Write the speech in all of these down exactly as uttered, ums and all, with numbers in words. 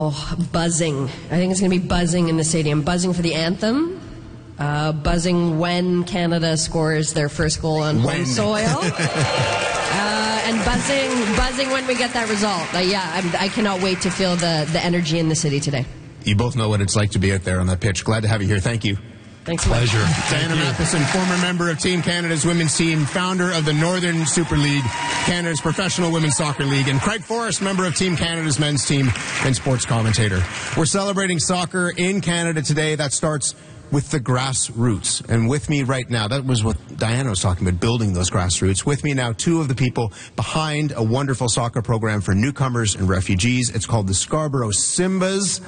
Oh, buzzing. I think it's going to be buzzing in the stadium. Buzzing for the anthem. Uh, buzzing when Canada scores their first goal on when? home soil. uh, and buzzing buzzing when we get that result. Uh, yeah, I'm, I cannot wait to feel the, the energy in the city today. You both know what it's like to be out there on that pitch. Glad to have you here. Thank you. Thanks so much. Pleasure. Diana Matheson, former member of Team Canada's women's team, founder of the Northern Super League, Canada's professional women's soccer league, and Craig Forrest, member of Team Canada's men's team and sports commentator. We're celebrating soccer in Canada today. That starts with the grassroots. And with me right now, that was what Diana was talking about, building those grassroots. With me now, two of the people behind a wonderful soccer program for newcomers and refugees. It's called the Scarborough Simbas.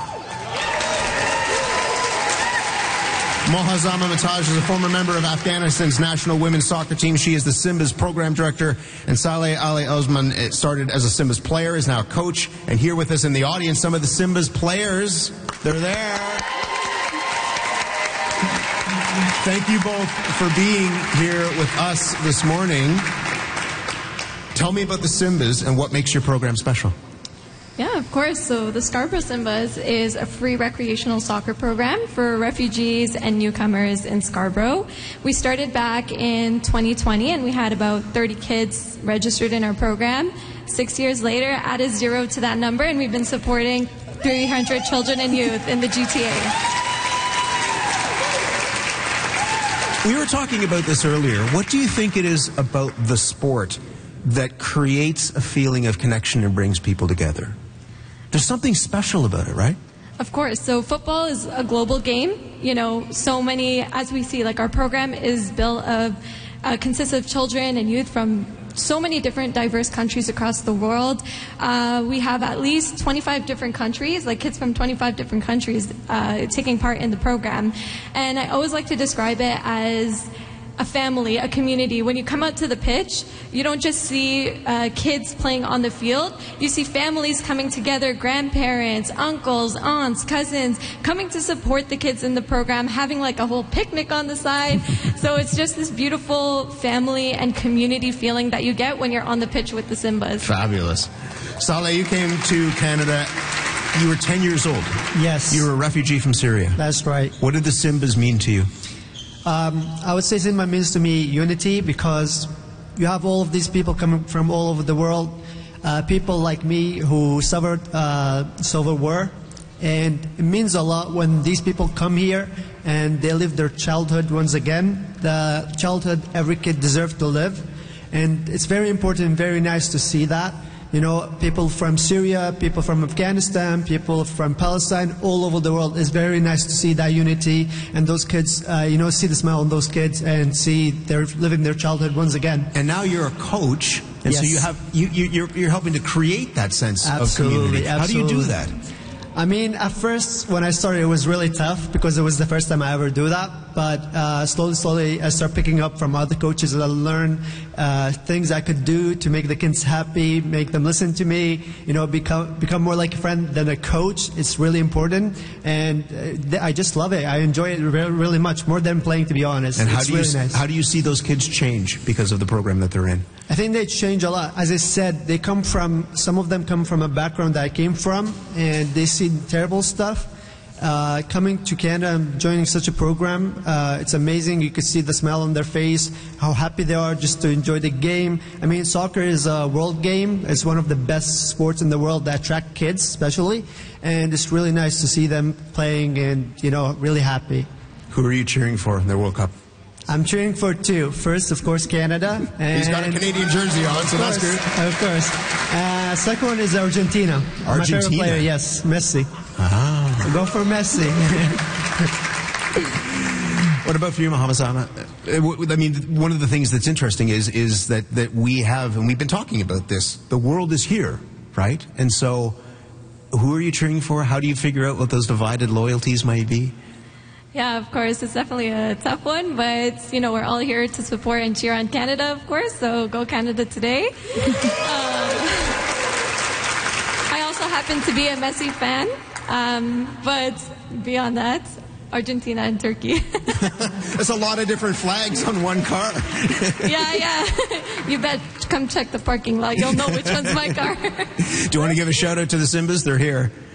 Mohazama Mataj is a former member of Afghanistan's national women's soccer team. She is the Simbas program director. And Saleh Ali Osman started as a Simbas player, is now a coach. And here with us in the audience, some of the Simbas players. They're there. Thank you both for being here with us this morning. Tell me about the Simbas and what makes your program special. Yeah, of course. So the Scarborough Simbas is a free recreational soccer program for refugees and newcomers in Scarborough. We started back in twenty twenty and we had about thirty kids registered in our program. Six years later, added zero to that number, and we've been supporting three hundred children and youth in the G T A. We were talking about this earlier. What do you think it is about the sport that creates a feeling of connection and brings people together? There's something special about it, right? Of course. So football is a global game. You know, so many, as we see, like our program is built of, uh, consists of children and youth from so many different diverse countries across the world. Uh, we have at least twenty-five different countries, like kids from twenty-five different countries uh, taking part in the program. And I always like to describe it as a family, a community. When you come out to the pitch, you don't just see uh, kids playing on the field. You see families coming together, grandparents, uncles, aunts, cousins, coming to support the kids in the program, having like a whole picnic on the side. So it's just this beautiful family and community feeling that you get when you're on the pitch with the Simbas. Fabulous. Saleh, you came to Canada. You were ten years old. Yes. You were a refugee from Syria. That's right. What did the Simbas mean to you? Um, I would say Simba means to me unity, because you have all of these people coming from all over the world, uh, people like me who suffered uh, civil war, and it means a lot when these people come here and they live their childhood once again, the childhood every kid deserves to live, and it's very important and very nice to see that. You know, people from Syria, people from Afghanistan, people from Palestine, all over the world. It's very nice to see that unity, and those kids, uh, you know, see the smile on those kids and see they're living their childhood once again. And now you're a coach, and yes. so you have you, you you're you're helping to create that sense absolutely, of community. Absolutely. How do you do that? I mean, at first, when I started, it was really tough because it was the first time I ever do that. But uh, slowly, slowly, I started picking up from other coaches and I learned uh, things I could do to make the kids happy, make them listen to me, you know, become become more like a friend than a coach. It's really important, and uh, I just love it. I enjoy it really, really much, more than playing, to be honest. And how it's do you really nice. how do you see those kids change because of the program that they're in? I think they change a lot. As I said, they come from, some of them come from a background that I came from, and they see terrible stuff. Uh, coming to Canada and joining such a program, uh, it's amazing. You can see the smile on their face, how happy they are just to enjoy the game. I mean, soccer is a world game. It's one of the best sports in the world that attract kids, especially. And it's really nice to see them playing and, you know, really happy. Who are you cheering for in the World Cup? I'm cheering for two. First, of course, Canada. And he's got a Canadian jersey on, so course, that's good. Of course. Uh, second one is Argentina. Argentina? My favorite player, yes, Messi. Ah. Go for Messi. What about for you, Mohazama? I mean, one of the things that's interesting is is that, that we have, and we've been talking about this, the world is here, right? And so, who are you cheering for? How do you figure out what those divided loyalties might be? Yeah, of course, it's definitely a tough one, but, you know, we're all here to support and cheer on Canada, of course, so go Canada today. um, I also happen to be a Messi fan, um, but beyond that, Argentina and Turkey. There's a lot of different flags on one car. yeah, yeah. You bet. Come check the parking lot. You'll know which one's my car. Do you want to give a shout out to the Simbas? They're here.